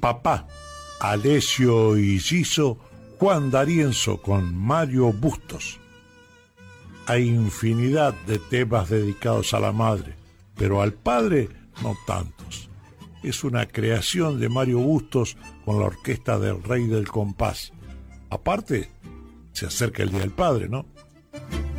Papá, Alessio y Giso, Juan D'Arienzo con Mario Bustos. Hay infinidad de temas dedicados a la madre, pero al padre no tantos. Es una creación de Mario Bustos con la orquesta del Rey del Compás. Aparte, se acerca el Día del Padre, ¿no?